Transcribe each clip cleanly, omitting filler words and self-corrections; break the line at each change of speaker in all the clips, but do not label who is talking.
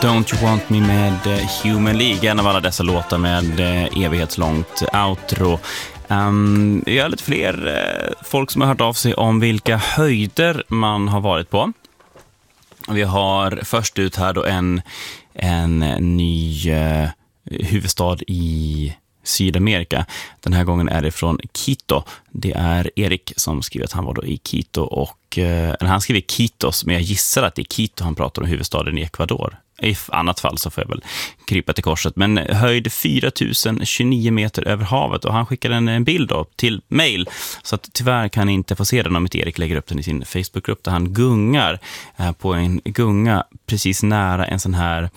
Don't You Want Me med Human League, en av alla dessa låtar med evighetslångt outro. Vi har lite fler folk som har hört av sig om vilka höjder man har varit på. Vi har först ut här då en ny huvudstad i Sydamerika. Den här gången är det från Quito. Det är Erik som skriver att han var då i Quito och han skriver Quitos, men jag gissar att det är Quito han pratar om, huvudstaden i Ecuador. I annat fall så får jag väl krypa till korset. Men höjd 4029 meter över havet, och han skickade en bild då till mail. Så att tyvärr kan ni inte få se den om inte Erik lägger upp den i sin Facebookgrupp, där han gungar på en gunga precis nära en sån här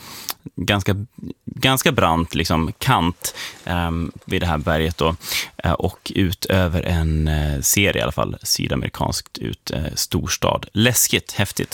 ganska brant liksom kant vid det här berget då, och ut över en serie i alla fall sydamerikanskt ut storstad. Läskigt, häftigt.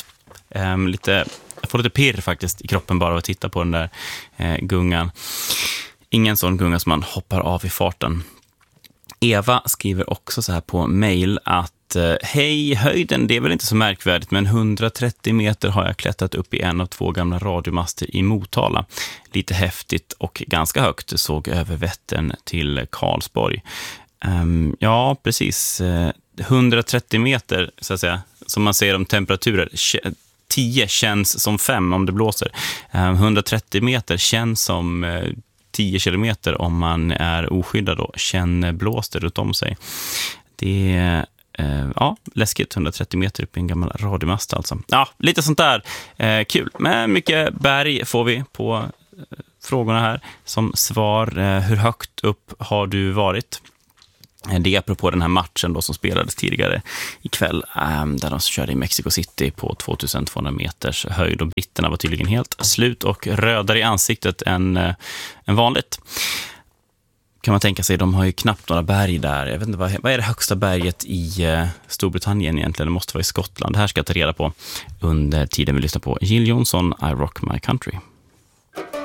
Jag får lite pirr faktiskt i kroppen bara att titta på den där gungan. Ingen sån gunga som man hoppar av i farten. Eva skriver också så här på mail att hej, höjden, det är väl inte så märkvärdigt, men 130 meter har jag klättrat upp i en av 2 gamla radiomaster i Motala. Lite häftigt och ganska högt, såg över Vättern till Karlsborg. Ja, precis. 130 meter, så att säga, som man ser om temperaturer. 10 känns som 5 om det blåser. 130 meter känns som 10 kilometer om man är oskyddad och känner blåster runt om sig. Det är läskigt, 130 meter upp i en gammal radiomast alltså. Ja, lite sånt där. Kul. Men mycket berg får vi på frågorna här. Som svar, hur högt upp har du varit? Det är apropå den här matchen då som spelades tidigare ikväll, där de körde i Mexico City på 2200 meters höjd, och britterna var tydligen helt slut och rödare i ansiktet än vanligt. Kan man tänka sig, de har ju knappt några berg där. Jag vet inte, vad är det högsta berget i Storbritannien egentligen? Det måste vara i Skottland. Det här ska jag ta reda på under tiden vi lyssnar på Jill Johnson, I Rock My Country.